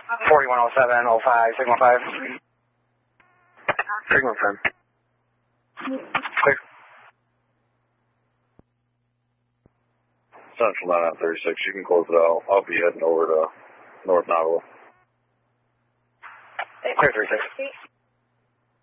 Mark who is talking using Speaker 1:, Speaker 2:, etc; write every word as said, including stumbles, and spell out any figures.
Speaker 1: forty-one oh seven oh five, Sigma five.
Speaker 2: Sigma five.
Speaker 1: Clear.
Speaker 3: Central nine thirty-six, you can close it out. I'll be heading over to North Nottaway.
Speaker 1: Clear three six.